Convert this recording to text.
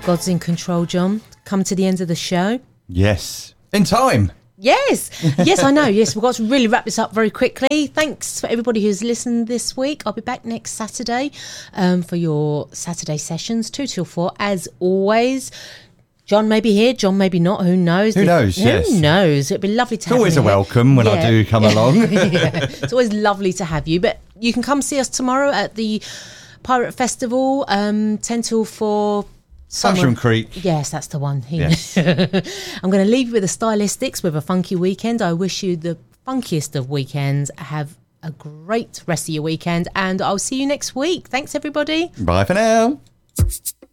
God's in control, John. Come to the end of the show. Yes. In time. Yes, I know. Yes, we've got to really wrap this up very quickly. Thanks for everybody who's listened this week. I'll be back next Saturday for your Saturday sessions, 2 till 4, as always. John may be here, John may be not. Who knows? Who knows? Who knows? It'd be lovely to have you. It's always a welcome when I do come along. It's always lovely to have you. But you can come see us tomorrow at the Pirate Festival, 10 till 4. Mushroom Creek. Yes, that's the one. Yes. I'm going to leave you with the Stylistics with a funky weekend. I wish you the funkiest of weekends. Have a great rest of your weekend, and I'll see you next week. Thanks, everybody. Bye for now.